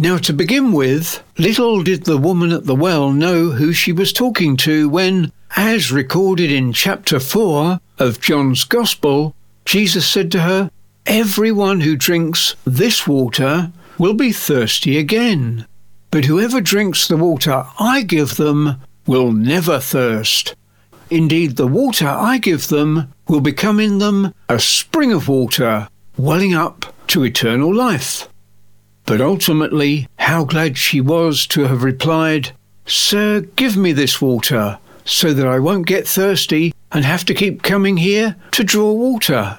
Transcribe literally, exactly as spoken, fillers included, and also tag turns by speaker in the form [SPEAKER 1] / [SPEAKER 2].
[SPEAKER 1] Now, to begin with, little did the woman at the well know who she was talking to when, as recorded in chapter four of John's Gospel, Jesus said to her, "Everyone who drinks this water will be thirsty again. But whoever drinks the water I give them will never thirst. Indeed, the water I give them will become in them a spring of water, welling up to eternal life." But ultimately, how glad she was to have replied, "Sir, give me this water, so that I won't get thirsty and have to keep coming here to draw water."